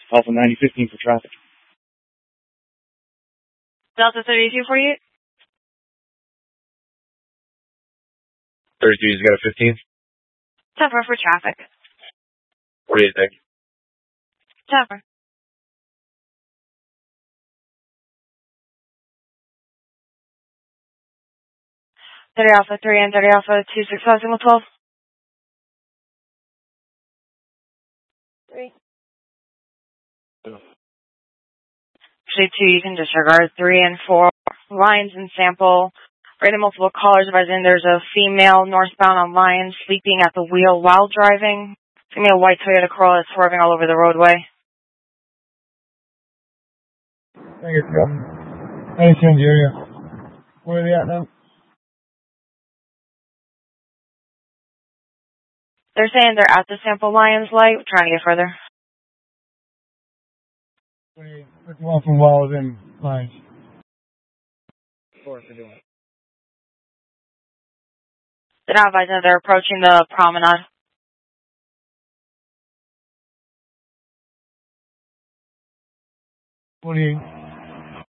Alpha 9015 for traffic. Delta 3248. 32's got a 15. 10 for traffic. 48, thank you. 10 for. Thirty Alpha 3 and 30 Alpha 26,12. 3. 2, you can disregard 3 and 4 lines and sample. Rated multiple callers advising there's a female northbound on Lions sleeping at the wheel while driving. Female white Toyota Corolla is swerving all over the roadway. Thank you, Captain. Anything, Junior. Where are they at now? They're saying they're at the sample Lions light. We're trying to get further. 51 from Walls and Lions. They're not advising that they're approaching the promenade. What do you...